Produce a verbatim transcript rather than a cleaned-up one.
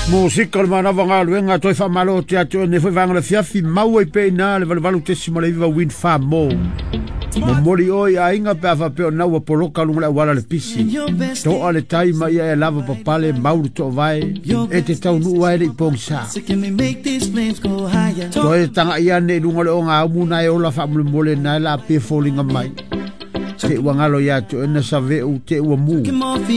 Musika le mana vanga luenga toi fa malo te atu ne foi vanga le fiafi mau e pe na le valu te sima le viva win fa mo mo mori oi a inga pe fa pe na wa poloka lunga la wala le pisi to ale tai ma ia lava papale mau to vai e te tau nu wa le pongsa to e tanga ia ne lunga le onga mu na e ola fa mo mole na la pe falling mai te wangalo ya to na save u te u mu